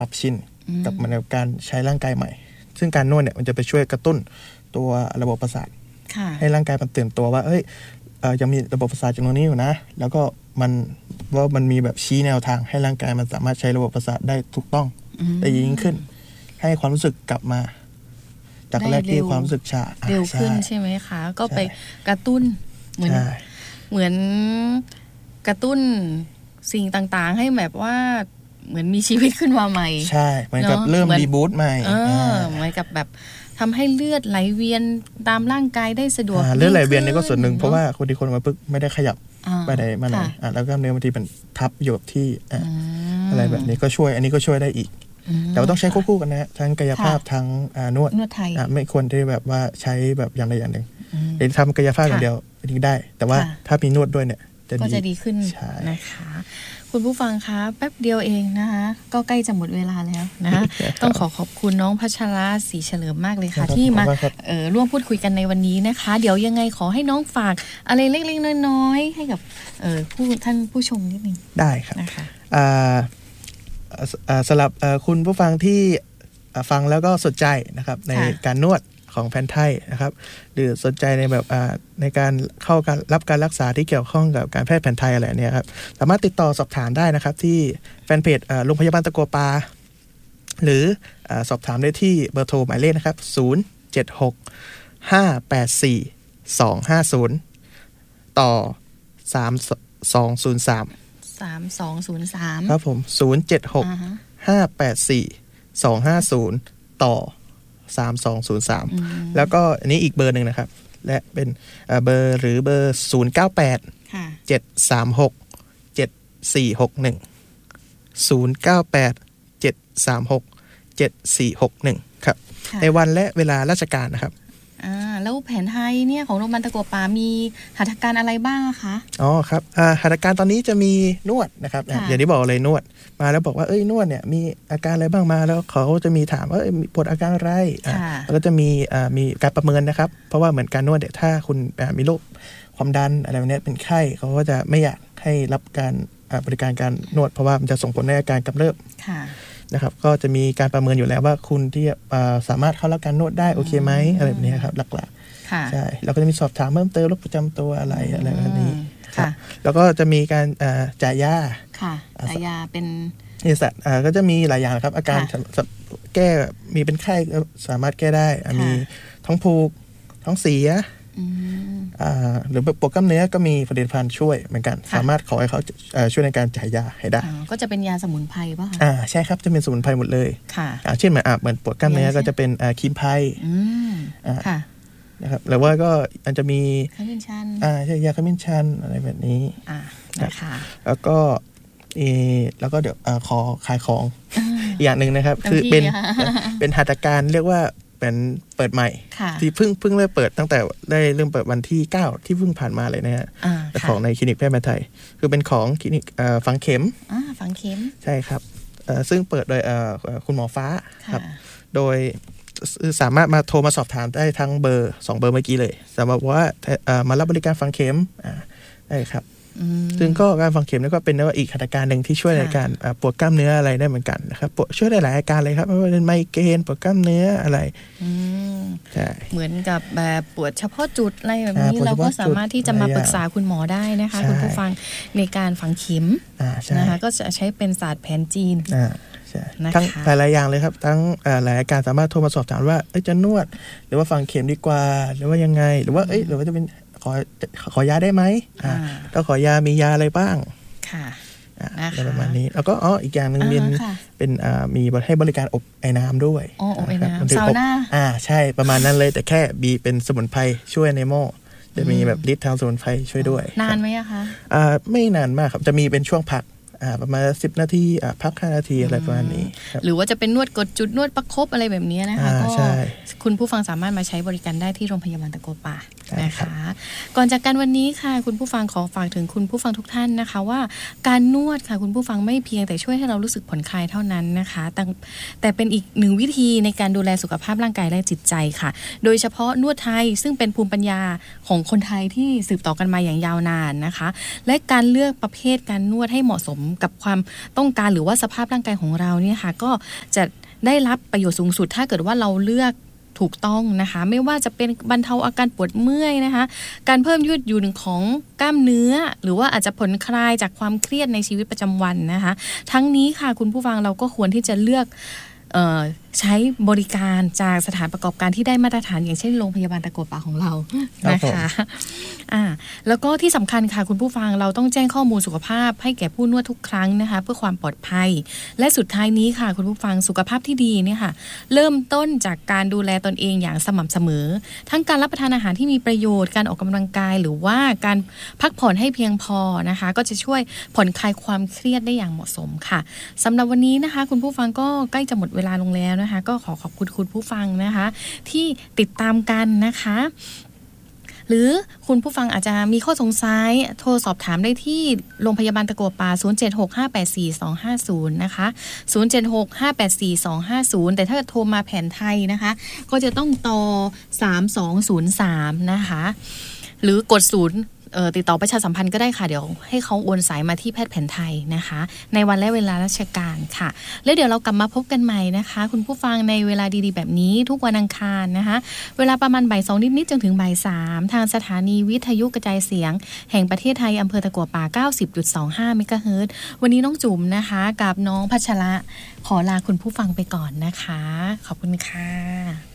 ปรับชินกับมันกับการใช้ร่างกายใหม่ซึ่งการนวดเนี่ยมันจะไปช่วยกระตุ้นตัวระบบประสาทให้ร่างกายมันตื่นตัวว่ายังมีระบบประสาทตรงนี้อยู่นะแล้วก็มันมีแบบชี้แนวทางให้ร่างกายมันสามารถใช้ระบบประสาทได้ถูกต้องได้ยิ่งขึ้นให้ความรู้สึกกลับมาจากแรกที่ความรู้สึกชาเร็วขึ้นใช่ไหมคะก็ไปกระตุ้นเหมือนกระตุ้นสิ่งต่างๆให้แบบว่าเหมือนมีชีวิตขึ้นมาใหม่ใช่เหมือนกับเริ่มรีบูตใหม่เหมือนกับแบบทำให้เลือดไหลเวียนตามร่างกายได้สะดวกเลือดไหลเวียนนี่ก็ส่วนหนึ่งเพราะว่าคนที่คนมาปึ๊กไม่ได้ขยับไปไหนมาไหนแล้วก็เนื้อบางทีมันทับอยู่ที่อะไรแบบนี้ก็ช่วยอันนี้ก็ช่วยได้อีกแต่ว่าต้องใช้ควบคู่กันนะทั้งกายภาพทั้งนวดไทยไม่ควรที่แบบว่าใช้แบบอย่างใดอย่างหนึ่งหรือทำกายภาพอย่างเดียวนี่ได้แต่ว่าถ้ามีนวดด้วยเนี่ยก็จะดีขึ้นนะคะคุณผู้ฟังคะแป๊บเดียวเองนะคะก็ใกล้จะหมดเวลาแล้วนะคะต้องขอบคุณน้องพัชราศรีเฉลิมมากเลยค่ะที่มาร่วมพูดคุยกันในวันนี้นะคะเดี๋ยวยังไงขอให้น้องฝากอะไรเล็กๆน้อยๆให้กับท่านผู้ชมนิดนึงได้ครับนะคะสำหรับคุณผู้ฟังที่ฟังแล้วก็สนใจนะครับในการนวดของแผนไทยนะครับหรือสนใจในแบบในการเข้าการรับการรักษาที่เกี่ยวข้องกับการแพทย์แผนไทยอะไรเนี่ยครับสามารถติดต่อสอบถามได้นะครับที่แฟนเพจโรงพยาบาลตะกัวป่าหรือสอบถามได้ที่เบอร์โทรหมายเลขนะครับ076-584-250ต่อ3203ครับผม076-584-250ต่อ3203แล้วก็อันนี้อีกเบอร์หนึ่งนะครับและเป็นเบอร์หรือเบอร์098 736 7461 098 736 7461ครับในวันและเวลาราชการนะครับแล้วแผนไทยเนี่ยของโรงพยาบาลตะกัวป่ามีหัตถการอะไรบ้างคะอ๋อครับหัตถการตอนนี้จะมีนวดนะครับอย่างที่บอกเลยนวดมาแล้วบอกว่านวดเนี่ยมีอาการอะไรบ้างมาแล้วเขาจะมีถามว่าปวดอาการอะไรแล้วก็จะมีการประเมินนะครับเพราะว่าเหมือนการนวดเนี่ยถ้าคุณมีโรคความดันอะไรแบบนี้เป็นไข้เขาก็จะไม่อยากให้รับการบริการการนวดเพราะว่ามันจะส่งผลในอาการกำเริบนะครับก็จะมีการประเมินอยู่แล้วว่าคุณที่สามารถเข้ารับการนวดได้โอเคไหมอะไรแบบนี้ครับหลักๆใช่แล้วก็จะมีสอบถามเพิ่มเติมโรคประจำตัวอะไรแบบนี้ครับแล้วก็จะมีการจ่ายยาจ่ายยาเป็นนี่สัตว์ก็จะมีหลายอย่างครับอาการแก้มีเป็นไข้สามารถแก้ได้มีท้องผูกท้องเสียหรือปวดกล้ามเนื้อก็มีผลิตภัณฑ์ช่วยเหมือนกันสามารถขอให้เขาช่วยในการจ่ายยาให้ได้ก็จะเป็นยาสมุนไพรป่ะคะใช่ครับจะเป็นสมุนไพรหมดเลยเช่นเหมือนปวดกล้ามเนื้อก็จะเป็นครีมไพรนะครับหรือว่าก็อาจจะมีขมิ้นชันใช่ยาขมิ้นชันอะไรแบบนี้นะคะแล้วก็เดี๋ยวขอขายของอย่างหนึ่งนะครับคือเป็นหัตถการเรียกว่าเป็นเปิดใหม่ที่เพิ่งเริ่มเปิดตั้งแต่ได้เริ่มเปิดวันที่9ที่เพิ่งผ่านมาเลยนะฮะของในคลินิกแพทย์แผนไทยคือเป็นของคลินิกฝังเข็มใช่ครับซึ่งเปิดโดยคุณหมอฟ้าครับโดยสามารถมาโทรมาสอบถามได้ทั้งเบอร์2เบอร์เมื่อกี้เลยสำหรับว่ามารับบริการฝังเข็มได้ครับซึ่งก็การฝังเข็มนี่ก็เป็นอีกหัตถการหนึ่งที่ช่วยในการปวดกล้ามเนื้ออะไรได้เหมือนกันนะครับช่วยได้หลายอาการเลยครับไม่ว่าเป็นไมเกรนปวดกล้ามเนื้ออะไรใช่เหมือนกับแบบปวดเฉพาะจุดอะไรแบบนี้เราก็สามารถที่จะมาปรึกษาคุณหมอได้นะคะคุณผู้ฟังในการฝังเข็มนะคะก็จะใช้เป็นศาสตร์แผนจีนทั้งหลายๆอย่างเลยครับทั้งหลายอาการสามารถโทรมาสอบถามว่าจะนวดหรือว่าฝังเข็มดีกว่าหรือว่ายังไงหรือว่าหรือว่าจะเป็นขอยาได้ไหมถ้าขอยามียาอะไรบ้างประมาณนี้แล้วก็อีกอย่างหนึ่งเป็นมีให้บริการอบไอ้น้ำด้วยอบไอ้น้ำซาวน่าใช่ประมาณนั้นเลยแต่แค่บีเป็นสมุนไพรช่วยในหม้อจะมีแบบฤทธิ์ทางสมุนไพรช่วยด้วยนานไหมคะไม่นานมากครับจะมีเป็นช่วงพักประมาณ10นาทีพัก5นาทีอะไรประมาณนี้หรือว่าจะเป็นนวดกดจุดนวดประคบอะไรแบบนี้นะคะก็คุณผู้ฟังสามารถมาใช้บริการได้ที่โรงพยาบาลตะกัวป่านะคะก่อนจากกันวันนี้ค่ะคุณผู้ฟังขอฝากถึงคุณผู้ฟังทุกท่านนะคะว่าการนวดค่ะคุณผู้ฟังไม่เพียงแต่ช่วยให้เรารู้สึกผ่อนคลายเท่านั้นนะคะแต่เป็นอีกหนึ่งวิธีในการดูแลสุขภาพร่างกายและจิตใจค่ะโดยเฉพาะนวดไทยซึ่งเป็นภูมิปัญญาของคนไทยที่สืบต่อกันมาอย่างยาวนานนะคะและการเลือกประเภทการนวดให้เหมาะสมกับความต้องการหรือว่าสภาพร่างกายของเราเนี่ยค่ะก็จะได้รับประโยชน์สูงสุดถ้าเกิดว่าเราเลือกถูกต้องนะคะไม่ว่าจะเป็นบรรเทาอาการปวดเมื่อยนะคะการเพิ่มยืดหยุ่นของกล้ามเนื้อหรือว่าอาจจะผ่อนคลายจากความเครียดในชีวิตประจำวันนะคะทั้งนี้ค่ะคุณผู้ฟังเราก็ควรที่จะเลือกใช้บริการจากสถานประกอบการที่ได้มาตรฐานอย่างเช่นโรงพยาบาลตะกัวป่าของเรานะคะแล้วก็ที่สำคัญค่ะคุณผู้ฟังเราต้องแจ้งข้อมูลสุขภาพให้แก่ผู้นวดทุกครั้งนะคะเพื่อความปลอดภัยและสุดท้ายนี้ค่ะคุณผู้ฟังสุขภาพที่ดีเนี่ยค่ะเริ่มต้นจากการดูแลตนเองอย่างสม่ำเสมอทั้งการรับประทานอาหารที่มีประโยชน์การออกกำลังกายหรือว่าการพักผ่อนให้เพียงพอนะคะก็จะช่วยผ่อนคลายความเครียดได้อย่างเหมาะสมค่ะสำหรับวันนี้นะคะคุณผู้ฟังก็ใกล้จะหมดเวลาลงแล้วนะคะก็ขอบคุณคุณผู้ฟังนะคะที่ติดตามกันนะคะหรือคุณผู้ฟังอาจจะมีข้อสงสัยโทรสอบถามได้ที่โรงพยาบาลตะกัวป่า0765842250นะคะ0765842250แต่ถ้าโทรมาแผนไทยนะคะก็จะต้องต่อ3203นะคะหรือกด0ติดต่อประชาสัมพันธ์ก็ได้ค่ะเดี๋ยวให้เขาโอนสายมาที่แพทย์แผนไทยนะคะในวันและเวลาราชการค่ะแล้วเดี๋ยวเรากลับมาพบกันใหม่นะคะคุณผู้ฟังในเวลาดีๆแบบนี้ทุกวันอังคารนะคะเวลาประมาณบ่าย2นิดๆจนถึงบ่าย3ทางสถานีวิทยุกระจายเสียงแห่งประเทศไทยอำเภอตะกัวป่า 90.25 เมกะเฮิรตซ์วันนี้น้องจุ๋มนะคะกับน้องพัชระขอลาคุณผู้ฟังไปก่อนนะคะขอบคุณค่ะ